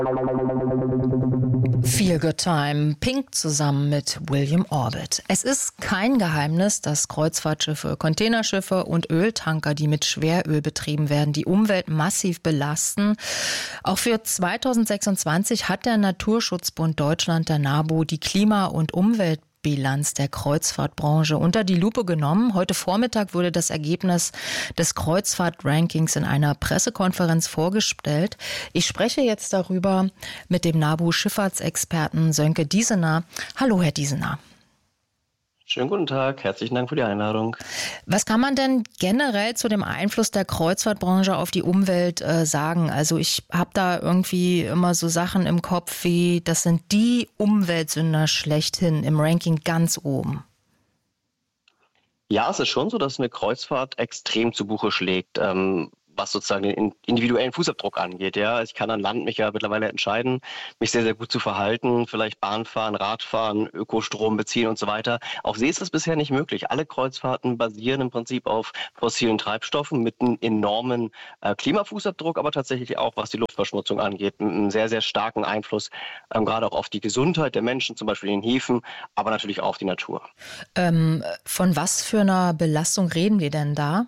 Feel Good Time, Pink zusammen mit William Orbit. Es ist kein Geheimnis, dass Kreuzfahrtschiffe, Containerschiffe und Öltanker, die mit Schweröl betrieben werden, die Umwelt massiv belasten. Auch für 2026 hat der Naturschutzbund Deutschland, der NABU, die Klima- und Umweltbilanz der Kreuzfahrtbranche unter die Lupe genommen. Heute Vormittag wurde das Ergebnis des Kreuzfahrt-Rankings in einer Pressekonferenz vorgestellt. Ich spreche jetzt darüber mit dem NABU-Schifffahrtsexperten Sönke Diesener. Hallo, Herr Diesener. Schönen guten Tag, herzlichen Dank für die Einladung. Was kann man denn generell zu dem Einfluss der Kreuzfahrtbranche auf die Umwelt sagen? Also ich habe da irgendwie immer so Sachen im Kopf wie, das sind die Umweltsünder schlechthin im Ranking ganz oben. Ja, es ist schon so, dass eine Kreuzfahrt extrem zu Buche schlägt, was sozusagen den individuellen Fußabdruck angeht. Ja, ich kann an Land mich ja mittlerweile entscheiden, mich sehr, sehr gut zu verhalten, vielleicht Bahn fahren, Rad fahren, Ökostrom beziehen und so weiter. Auf See ist das bisher nicht möglich. Alle Kreuzfahrten basieren im Prinzip auf fossilen Treibstoffen mit einem enormen Klimafußabdruck, aber tatsächlich auch, was die Luftverschmutzung angeht, mit einem sehr, sehr starken Einfluss, gerade auch auf die Gesundheit der Menschen, zum Beispiel in den Häfen, aber natürlich auch auf die Natur. Von was für einer Belastung reden wir denn da?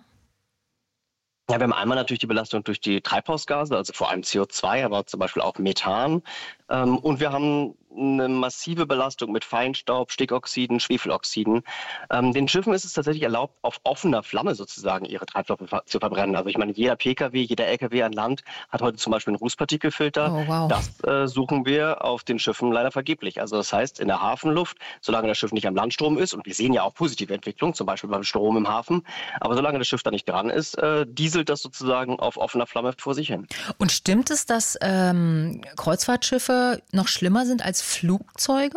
Ja, wir haben einmal natürlich die Belastung durch die Treibhausgase, also vor allem CO2, aber zum Beispiel auch Methan. Und wir haben eine massive Belastung mit Feinstaub, Stickoxiden, Schwefeloxiden. Den Schiffen ist es tatsächlich erlaubt, auf offener Flamme sozusagen ihre Treibstoffe zu verbrennen. Also ich meine, jeder Pkw, jeder Lkw an Land hat heute zum Beispiel einen Rußpartikelfilter. Oh, wow. Das suchen wir auf den Schiffen leider vergeblich. Also das heißt, in der Hafenluft, solange das Schiff nicht am Landstrom ist, und wir sehen ja auch positive Entwicklungen, zum Beispiel beim Strom im Hafen, aber solange das Schiff da nicht dran ist, dieselt das sozusagen auf offener Flamme vor sich hin. Und stimmt es, dass Kreuzfahrtschiffe noch schlimmer sind als Flugzeuge?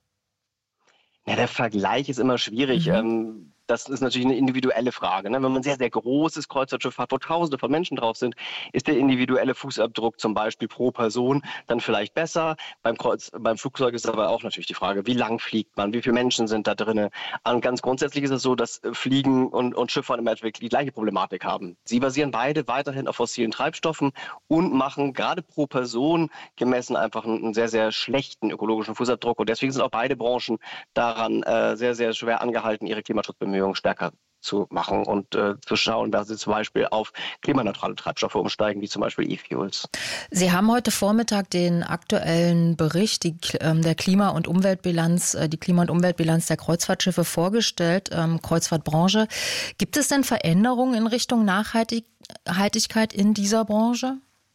Ja, der Vergleich ist immer schwierig. Das ist natürlich eine individuelle Frage. Ne? Wenn man ein sehr, sehr großes Kreuzfahrtschiff hat, wo Tausende von Menschen drauf sind, ist der individuelle Fußabdruck zum Beispiel pro Person dann vielleicht besser. Beim Flugzeug ist aber auch natürlich die Frage, wie lang fliegt man, wie viele Menschen sind da drin. Und ganz grundsätzlich ist es so, dass Fliegen und Schifffahrt im Endeffekt die gleiche Problematik haben. Sie basieren beide weiterhin auf fossilen Treibstoffen und machen gerade pro Person gemessen einfach einen sehr, sehr schlechten ökologischen Fußabdruck. Und deswegen sind auch beide Branchen daran sehr, sehr schwer angehalten, ihre Klimaschutzbemühungen stärker zu machen und zu schauen, dass sie zum Beispiel auf klimaneutrale Treibstoffe umsteigen, wie zum Beispiel E-Fuels. Sie haben heute Vormittag den aktuellen Bericht der Klima- und Umweltbilanz, die Klima- und Umweltbilanz der Kreuzfahrtschiffe vorgestellt, Kreuzfahrtbranche. Gibt es denn Veränderungen in Richtung Nachhaltigkeit in dieser Branche?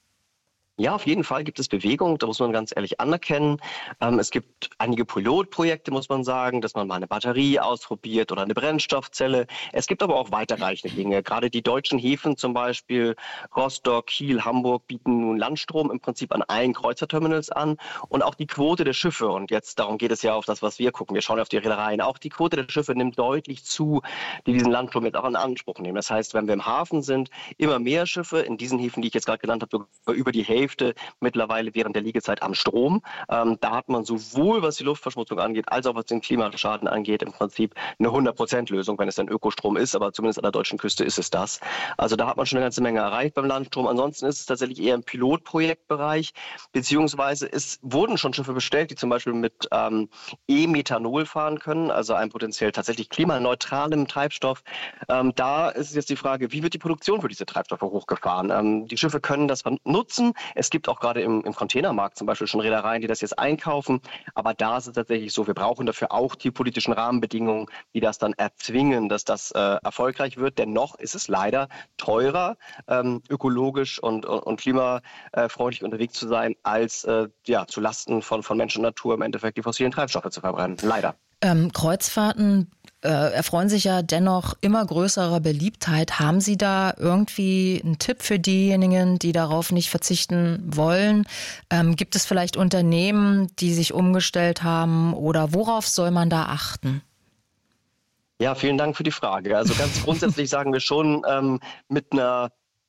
Ja, auf jeden Fall gibt es Bewegung, da muss man ganz ehrlich anerkennen. Es gibt einige Pilotprojekte, muss man sagen, dass man mal eine Batterie ausprobiert oder eine Brennstoffzelle. Es gibt aber auch weiterreichende Dinge. Gerade die deutschen Häfen, zum Beispiel Rostock, Kiel, Hamburg, bieten nun Landstrom im Prinzip an allen Kreuzerterminals an. Und auch die Quote der Schiffe, und jetzt darum geht es ja auf das, was wir gucken, wir schauen auf die Reedereien, auch die Quote der Schiffe nimmt deutlich zu, die diesen Landstrom jetzt auch in Anspruch nehmen. Das heißt, wenn wir im Hafen sind, immer mehr Schiffe, in diesen Häfen, die ich jetzt gerade genannt habe, über die Hälfte mittlerweile während der Liegezeit am Strom. Da hat man sowohl, was die Luftverschmutzung angeht, als auch was den Klimaschaden angeht, im Prinzip eine 100%-Lösung, wenn es dann Ökostrom ist, aber zumindest an der deutschen Küste ist es das. Also da hat man schon eine ganze Menge erreicht beim Landstrom. Ansonsten ist es tatsächlich eher im Pilotprojektbereich, beziehungsweise es wurden schon Schiffe bestellt, die zum Beispiel mit E-Methanol fahren können, also einem potenziell tatsächlich klimaneutralen Treibstoff. Da ist jetzt die Frage, wie wird die Produktion für diese Treibstoffe hochgefahren? Die Schiffe können das nutzen. Es gibt auch gerade im Containermarkt zum Beispiel schon Reedereien, die das jetzt einkaufen. Aber da ist es tatsächlich so, wir brauchen dafür auch die politischen Rahmenbedingungen, die das dann erzwingen, dass das erfolgreich wird. Denn noch ist es leider teurer, ökologisch und klimafreundlich unterwegs zu sein, als zu Lasten von Mensch und Natur im Endeffekt die fossilen Treibstoffe zu verbrennen. Leider. Kreuzfahrten erfreuen sich ja dennoch immer größerer Beliebtheit. Haben Sie da irgendwie einen Tipp für diejenigen, die darauf nicht verzichten wollen? Gibt es vielleicht Unternehmen, die sich umgestellt haben, oder worauf soll man da achten? Ja, vielen Dank für die Frage. Also ganz grundsätzlich sagen wir schon, mit einer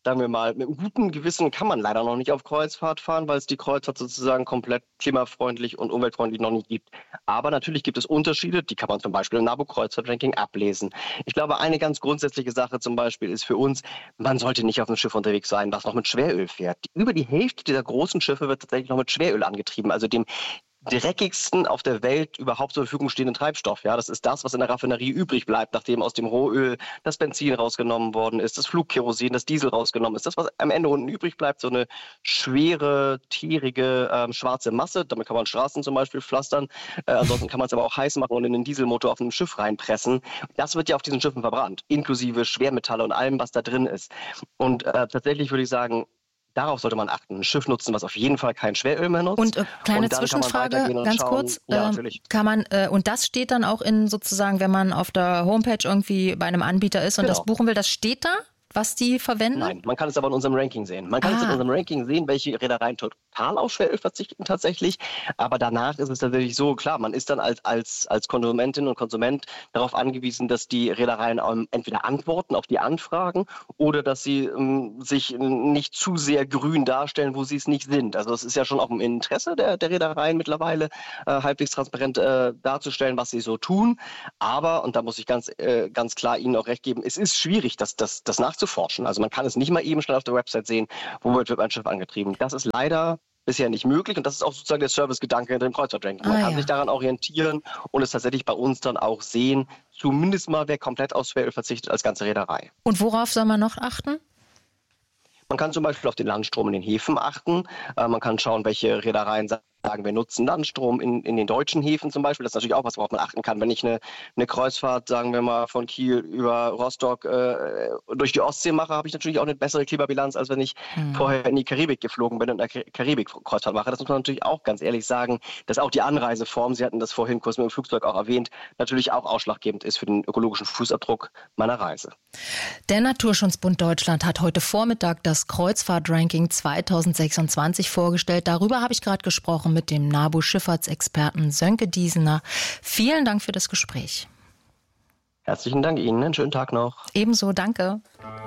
sagen wir mal, mit einem guten Gewissen kann man leider noch nicht auf Kreuzfahrt fahren, weil es die Kreuzfahrt sozusagen komplett klimafreundlich und umweltfreundlich noch nicht gibt. Aber natürlich gibt es Unterschiede, die kann man zum Beispiel im NABU-Kreuzfahrt-Ranking ablesen. Ich glaube, eine ganz grundsätzliche Sache zum Beispiel ist für uns, man sollte nicht auf einem Schiff unterwegs sein, was noch mit Schweröl fährt. Über die Hälfte dieser großen Schiffe wird tatsächlich noch mit Schweröl angetrieben, also dem dreckigsten auf der Welt überhaupt zur Verfügung stehenden Treibstoff. Ja, das ist das, was in der Raffinerie übrig bleibt, nachdem aus dem Rohöl das Benzin rausgenommen worden ist, das Flugkerosin, das Diesel rausgenommen ist. Das, was am Ende unten übrig bleibt, so eine schwere, tierige, schwarze Masse. Damit kann man Straßen zum Beispiel pflastern. Ansonsten kann man es aber auch heiß machen und in den Dieselmotor auf einem Schiff reinpressen. Das wird ja auf diesen Schiffen verbrannt, inklusive Schwermetalle und allem, was da drin ist. Und tatsächlich würde ich sagen, darauf sollte man achten. Ein Schiff nutzen, was auf jeden Fall kein Schweröl mehr nutzt. Und kleine Zwischenfrage, ganz kurz. Ja, natürlich. Kann man, und das steht dann auch in sozusagen, wenn man auf der Homepage irgendwie bei einem Anbieter ist und das buchen will, das steht da, was die verwenden? Nein, man kann es aber in unserem Ranking sehen. Man kann es in unserem Ranking sehen, welche Reedereien total auf Schweröl verzichten tatsächlich. Aber danach ist es tatsächlich so, klar, man ist dann als Konsumentin und Konsument darauf angewiesen, dass die Reedereien entweder antworten auf die Anfragen oder dass sie sich nicht zu sehr grün darstellen, wo sie es nicht sind. Also es ist ja schon auch im Interesse der Reedereien mittlerweile halbwegs transparent darzustellen, was sie so tun. Aber, und da muss ich ganz klar Ihnen auch recht geben, es ist schwierig, das nachzuforschen. Also man kann es nicht mal eben schnell auf der Website sehen, womit wird ein Schiff angetrieben. Das ist leider bisher nicht möglich und das ist auch sozusagen der Servicegedanke hinter dem Kreuzfahrt-Ranking. Man kann sich daran orientieren und es tatsächlich bei uns dann auch sehen, zumindest mal wer komplett auf Schweröl verzichtet als ganze Reederei. Und worauf soll man noch achten? Man kann zum Beispiel auf den Landstrom in den Häfen achten. Man kann schauen, welche Reedereien sagen, wir nutzen Landstrom in den deutschen Häfen zum Beispiel. Das ist natürlich auch was, worauf man achten kann. Wenn ich eine Kreuzfahrt, sagen wir mal, von Kiel über Rostock durch die Ostsee mache, habe ich natürlich auch eine bessere Klimabilanz, als wenn ich vorher in die Karibik geflogen bin und eine Karibik-Kreuzfahrt mache. Das muss man natürlich auch ganz ehrlich sagen, dass auch die Anreiseform, Sie hatten das vorhin kurz mit dem Flugzeug auch erwähnt, natürlich auch ausschlaggebend ist für den ökologischen Fußabdruck meiner Reise. Der Naturschutzbund Deutschland hat heute Vormittag das Kreuzfahrt-Ranking 2026 vorgestellt. Darüber habe ich gerade gesprochen mit dem NABU-Schifffahrtsexperten Sönke Diesener. Vielen Dank für das Gespräch. Herzlichen Dank Ihnen. Einen schönen Tag noch. Ebenso, danke.